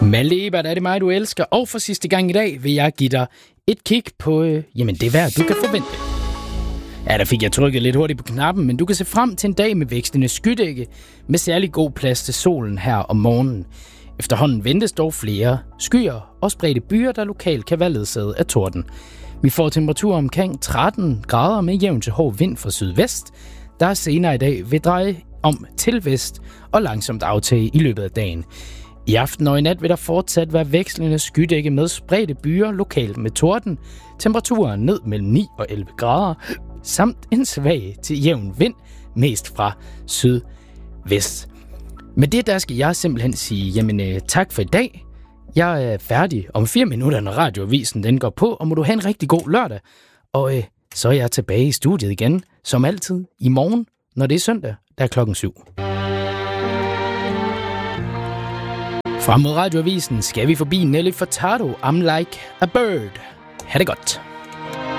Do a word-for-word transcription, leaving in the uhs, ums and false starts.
Malte Ebert, er det mig, du elsker? Og for sidste gang i dag vil jeg give dig et kig på, øh, jamen det vejr, du kan forvente. Ja, der fik jeg trykket lidt hurtigt på knappen, men du kan se frem til en dag med vækstende skydække, med særlig god plads til solen her om morgenen. Efterhånden ventes dog flere skyer og spredte byer, der lokalt kan være ledsaget af torden. Vi får temperaturer omkring tretten grader med jævn til hård vind fra sydvest, der senere i dag vil dreje om til vest og langsomt aftage i løbet af dagen. I aften og i nat vil der fortsat være vekslende skydække med spredte byer lokalt med torden, temperaturer ned mellem ni og elleve grader, samt en svag til jævn vind, mest fra sydvest. Med det der skal jeg simpelthen sige, jamen øh, tak for i dag. Jeg er færdig om fire minutter, når radioavisen den går på, og må du have en rigtig god lørdag. Og øh, så er jeg tilbage i studiet igen, som altid, i morgen, når det er søndag, der er klokken syv. Frem mod radioavisen skal vi forbi Nelly Furtado, I'm Like a Bird. Ha' det godt.